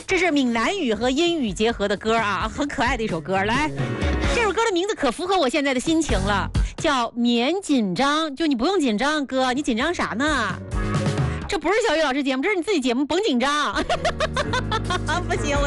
这是闽南语和英语结合的歌啊，很可爱的一首歌。来，这首歌的名字可符合我现在的心情了，叫免紧张。就你不用紧张，哥，你紧张啥呢？这不是小雨老师节目，这是你自己节目，甭紧张。不行，我